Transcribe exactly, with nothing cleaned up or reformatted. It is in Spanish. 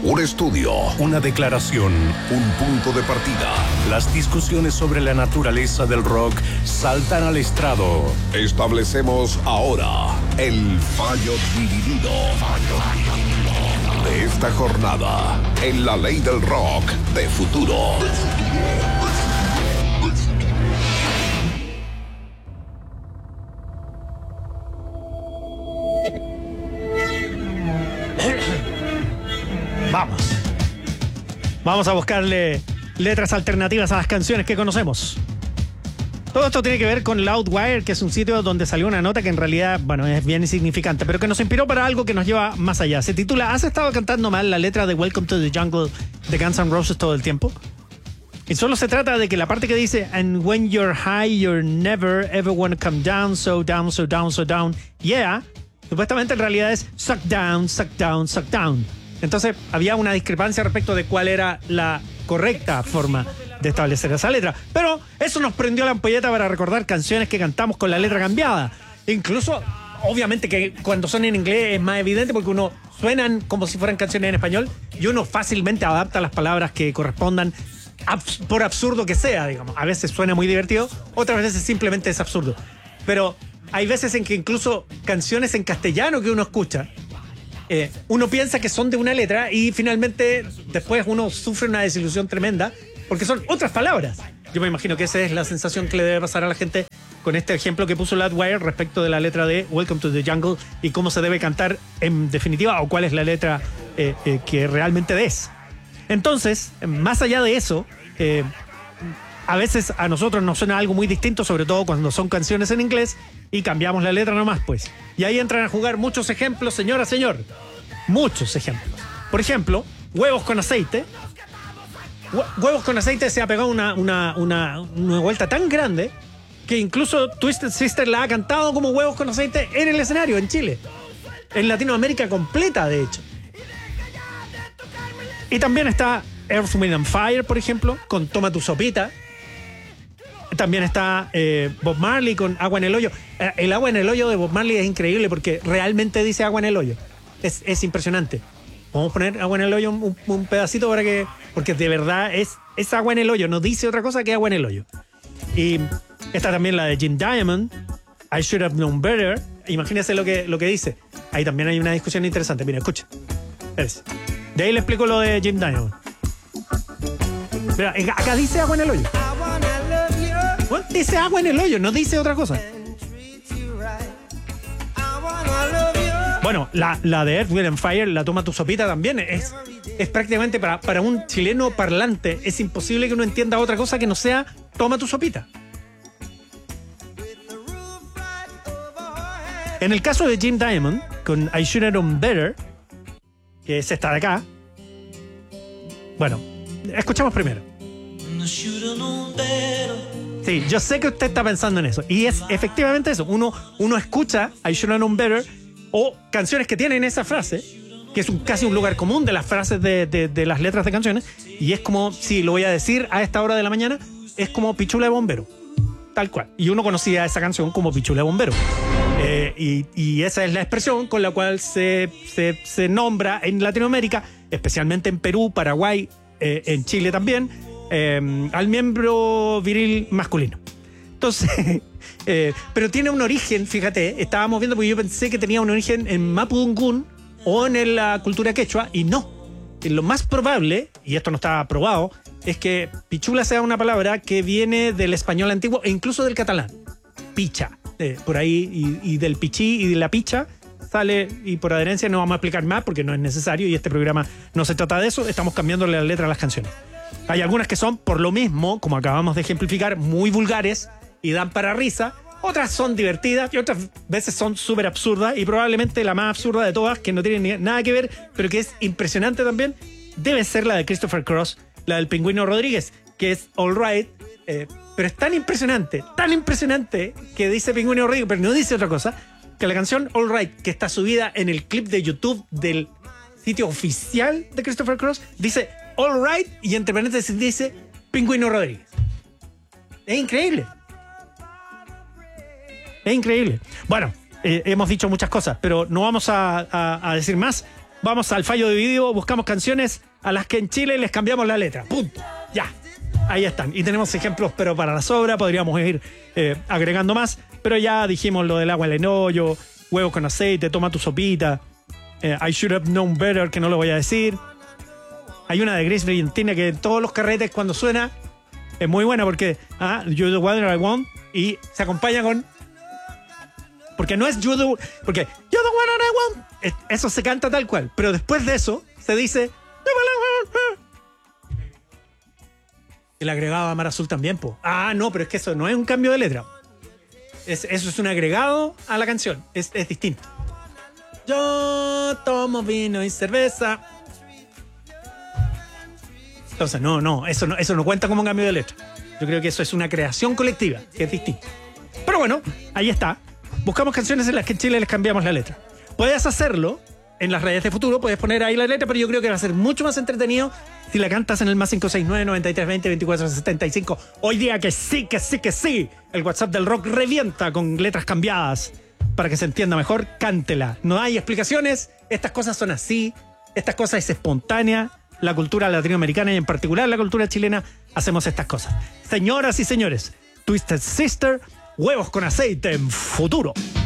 Un estudio, una declaración, un punto de partida. Las discusiones sobre la naturaleza del rock saltan al estrado. Establecemos ahora el fallo dividido. Fallo dividido de esta jornada en la ley del rock de futuro. Vamos. Vamos a buscarle letras alternativas a las canciones que conocemos. Todo esto tiene que ver con Loudwire, que es un sitio donde salió una nota que en realidad, bueno, es bien insignificante, pero que nos inspiró para algo que nos lleva más allá. Se titula ¿Has estado cantando mal la letra de Welcome to the Jungle de Guns N' Roses todo el tiempo? Y solo se trata de que la parte que dice And when you're high, you're never ever wanna come down, so down, so down, so down, yeah, supuestamente en realidad es suck down, suck down, suck down. Entonces había una discrepancia respecto de cuál era la correcta forma de establecer esa letra. Pero eso nos prendió la ampolleta para recordar canciones que cantamos con la letra cambiada. Incluso, obviamente que cuando son en inglés es más evidente porque uno suenan como si fueran canciones en español y uno fácilmente adapta las palabras que correspondan, abs- por absurdo que sea, digamos. A veces suena muy divertido, otras veces simplemente es absurdo. Pero hay veces en que incluso canciones en castellano que uno escucha, Eh, uno piensa que son de una letra y finalmente después uno sufre una desilusión tremenda porque son otras palabras. Yo me imagino que esa es la sensación que le debe pasar a la gente con este ejemplo que puso Loudwire respecto de la letra de Welcome to the Jungle y cómo se debe cantar en definitiva o cuál es la letra eh, eh, que realmente es. Entonces, más allá de eso, eh, a veces a nosotros nos suena algo muy distinto, sobre todo cuando son canciones en inglés y cambiamos la letra nomás, pues. Y ahí entran a jugar muchos ejemplos, señora, señor. Muchos ejemplos. Por ejemplo, huevos con aceite. Hue- huevos con aceite se ha pegado una, una, una, una vuelta tan grande que incluso Twisted Sister la ha cantado como huevos con aceite en el escenario, en Chile. En Latinoamérica completa, de hecho. Y también está Earth, Wind and Fire, por ejemplo, con Toma tu sopita. También está eh, Bob Marley con Agua en el hoyo. Eh, el agua en el hoyo de Bob Marley es increíble porque realmente dice agua en el hoyo. Es, es impresionante. Vamos a poner agua en el hoyo un, un pedacito para que... Porque de verdad es, es agua en el hoyo. No dice otra cosa que agua en el hoyo. Y está también la de Jim Diamond, I Should Have Known Better. Imagínense lo que, lo que dice. Ahí también hay una discusión interesante. Mira, escucha. Es. De ahí le explico lo de Jim Diamond. Mira, acá dice agua en el hoyo. Bueno, dice agua en el hoyo, no dice otra cosa. Bueno, la, la de Earth, Wind and Fire, la Toma tu sopita también es, es prácticamente para, para un chileno parlante. Es imposible que uno entienda otra cosa que no sea toma tu sopita. En el caso de Jim Diamond, con I Should Have Known Better, que es esta de acá. Bueno, escuchamos primero. Sí, yo sé que usted está pensando en eso. Y es efectivamente eso. Uno, uno escucha I Should Have Known Better o canciones que tienen esa frase, que es un, casi un lugar común de las frases de, de, de las letras de canciones. Y es como, si lo voy a decir a esta hora de la mañana, es como Pichula de Bombero. Tal cual. Y uno conocía esa canción como Pichula de Bombero. Eh, y, y esa es la expresión con la cual se, se, se nombra en Latinoamérica, especialmente en Perú, Paraguay, eh, en Chile también, eh, al miembro viril masculino. Entonces, eh, pero tiene un origen, fíjate, estábamos viendo porque yo pensé que tenía un origen en Mapudungún o en la cultura quechua, y no. Lo más probable, y esto no está probado, es que pichula sea una palabra que viene del español antiguo e incluso del catalán. Picha, eh, por ahí, y, y del pichí y de la picha sale, y por adherencia no vamos a explicar más porque no es necesario y este programa no se trata de eso, estamos cambiándole la letra a las canciones. Hay algunas que son, por lo mismo, como acabamos de ejemplificar, muy vulgares y dan para risa. Otras son divertidas y otras veces son súper absurdas, y probablemente la más absurda de todas, que no tiene ni nada que ver, pero que es impresionante también, debe ser la de Christopher Cross, la del Pingüino Rodríguez, que es All Right, eh, pero es tan impresionante, tan impresionante que dice Pingüino Rodríguez, pero no dice otra cosa, que la canción All Right, que está subida en el clip de YouTube del sitio oficial de Christopher Cross, dice All Right y entre paréntesis dice Pingüino Rodríguez. Es increíble. Es increíble. Bueno, eh, hemos dicho muchas cosas, pero no vamos a, a, a decir más, vamos al fallo dividido, buscamos canciones a las que en Chile les cambiamos la letra. Punto. Ya. Ahí están. Y tenemos ejemplos, pero para la sobra podríamos ir eh, agregando más. Pero ya dijimos lo del agua en el hoyo, huevos con aceite, toma tu sopita. Eh, I should have known better, que no lo voy a decir. Hay una de Grace Brillantina que en todos los carretes cuando suena es muy buena porque ah, you're the one that I want y se acompaña con... Porque no es you're the, porque you're the one that I want. Es, eso se canta tal cual. Pero después de eso se dice... El agregado a Mar Azul también, po. Ah, no, pero es que eso no es un cambio de letra. Es, eso es un agregado a la canción. Es, es distinto. Yo tomo vino y cerveza. Entonces, no, no eso, no, eso no cuenta como un cambio de letra. Yo creo que eso es una creación colectiva, que es distinto. Pero bueno, ahí está. Buscamos canciones en las que en Chile les cambiamos la letra. Puedes hacerlo en las redes de futuro, puedes poner ahí la letra, pero yo creo que va a ser mucho más entretenido si la cantas en el más cinco seis nueve, noventa y tres veinte, veinticuatro setenta y cinco. Hoy día que sí, que sí, que sí. El WhatsApp del rock revienta con letras cambiadas. Para que se entienda mejor, cántela. No hay explicaciones, estas cosas son así, estas cosas es espontánea. La cultura latinoamericana y en particular la cultura chilena hacemos estas cosas. Señoras y señores, Twisted Sister, huevos con aceite en futuro.